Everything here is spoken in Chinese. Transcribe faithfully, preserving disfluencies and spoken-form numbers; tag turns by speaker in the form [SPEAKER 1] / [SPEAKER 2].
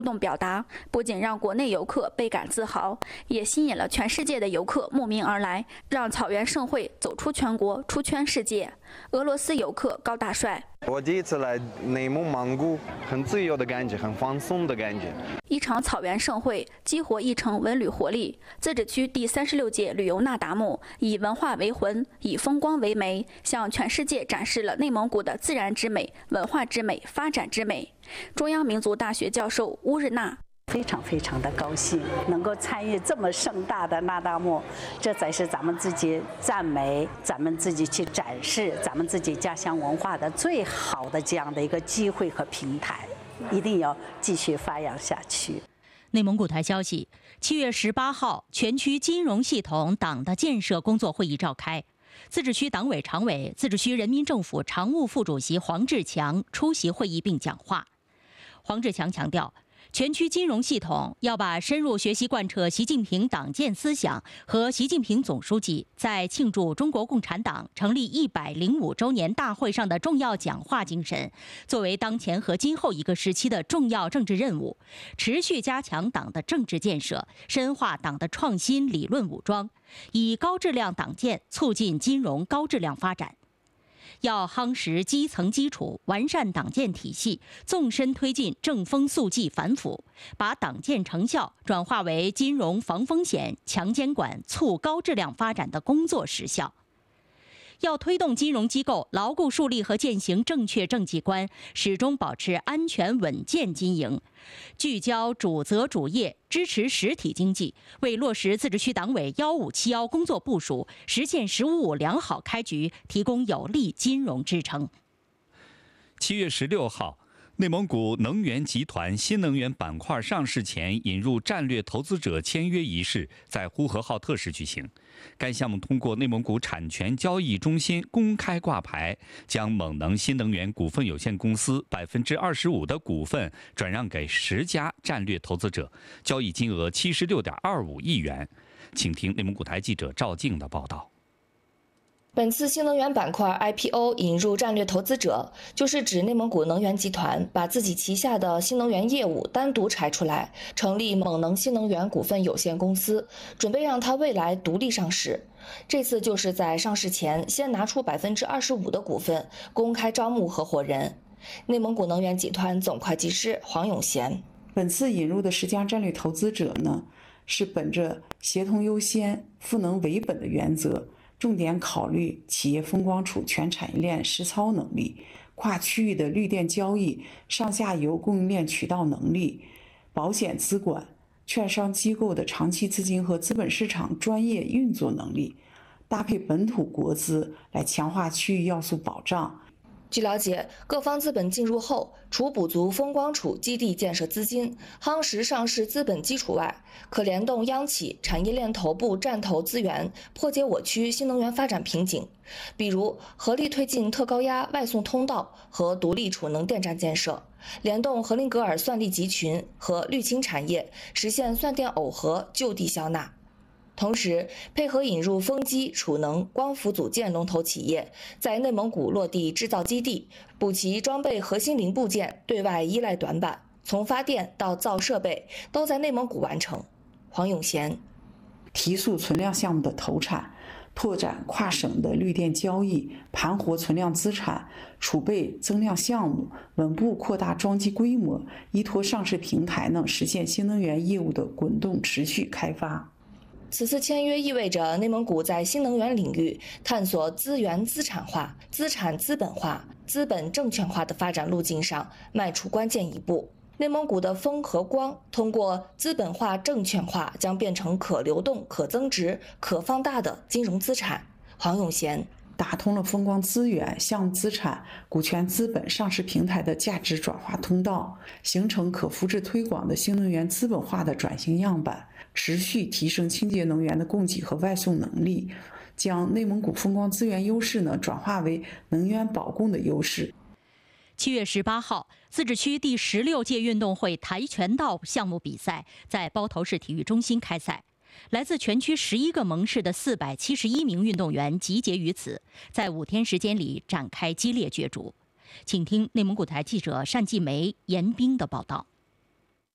[SPEAKER 1] 动表达不仅让国内游客倍感自豪，也吸引了全世界的游客慕名而来，让草原盛会走出全国，出圈世界。俄罗斯游客高大帅，
[SPEAKER 2] 我第一次来内蒙蒙古，很自由的感觉，很放松的感觉。
[SPEAKER 1] 一场草原盛会激活一城文旅活力。自治区第三十六届旅游那达慕以文化为魂，以风光为媒，向全世界展示了内蒙古的自然之美、文化之美、发展之美。中央民族大学教授乌日娜。
[SPEAKER 3] 非常非常的高兴能够参与这么盛大的那达慕，这才是咱们自己赞美、咱们自己去展示咱们自己家乡文化的最好的这样的一个机会和平台，一定要继续发扬下去。
[SPEAKER 4] 内蒙古台消息，七月十八号，全区金融系统党的建设工作会议召开，自治区党委常委、自治区人民政府常务副主席黄志强出席会议并讲话。黄志强强调，全区金融系统要把深入学习贯彻习近平党建思想和习近平总书记在庆祝中国共产党成立一百零五周年大会上的重要讲话精神，作为当前和今后一个时期的重要政治任务，持续加强党的政治建设，深化党的创新理论武装，以高质量党建促进金融高质量发展。要夯实基层基础，完善党建体系，纵深推进正风肃纪反腐，把党建成效转化为金融防风险、强监管、促高质量发展的工作实效。要推动金融机构牢固树立和践行正确政绩观，始终保持安全稳健经营，聚焦主责主业，支持实体经济，为落实自治区党委幺五七幺工作部署，实现“十五五”良好开局提供有力金融支撑。
[SPEAKER 5] 七月十六号，内蒙古能源集团新能源板块上市前引入战略投资者签约仪式在呼和浩特市举行。该项目通过内蒙古产权交易中心公开挂牌，将蒙能新能源股份有限公司百分之二十五的股份转让给十家战略投资者，交易金额七十六点二五亿元。请听内蒙古台记者赵静的报道。
[SPEAKER 6] 本次新能源板块 I P O 引入战略投资者，就是指内蒙古能源集团把自己旗下的新能源业务单独拆出来，成立蒙能新能源股份有限公司，准备让它未来独立上市。这次就是在上市前先拿出百分之二十五的股份，公开招募合伙人。内蒙古能源集团总会计师黄永贤，
[SPEAKER 7] 本次引入的十家战略投资者呢，是本着协同优先、赋能为本的原则，重点考虑企业风光储全产业链实操能力、跨区域的绿电交易、上下游供应链渠道能力、保险资管、券商机构的长期资金和资本市场专业运作能力，搭配本土国资来强化区域要素保障。
[SPEAKER 6] 据了解，各方资本进入后，除补足风光储基地建设资金、夯实上市资本基础外，可联动央企产业链头部战投资源，破解我区新能源发展瓶颈。比如，合力推进特高压外送通道和独立储能电站建设，联动荷林格尔算力集群和绿氢产业，实现算电耦合就地消纳。同时，配合引入风机、储能、光伏组件龙头企业，在内蒙古落地制造基地，补齐装备核心零部件对外依赖短板，从发电到造设备都在内蒙古完成。黄永贤，
[SPEAKER 7] 提速存量项目的投产，拓展跨省的绿电交易，盘活存量资产，储备增量项目，稳步扩大装机规模，依托上市平台呢，实现新能源业务的滚动持续开发。
[SPEAKER 6] 此次签约意味着内蒙古在新能源领域探索资源资产化、资产资本化、资本证券化的发展路径上迈出关键一步。内蒙古的风和光通过资本化、证券化，将变成可流动、可增值、可放大的金融资产。黄永贤，
[SPEAKER 7] 打通了风光资源、项目资产、股权资本上市平台的价值转化通道，形成可复制推广的新能源资本化的转型样板，持续提升清洁能源的供给和外送能力，将内蒙古风光资源优势呢转化为能源保供的优势。
[SPEAKER 4] 七月十八号，自治区第十六届运动会跆拳道项目比赛在包头市体育中心开赛。来自全区十一个盟市的四百七十一名运动员集结于此，在五天时间里展开激烈角逐。请听内蒙古台记者单继梅、严冰的报道。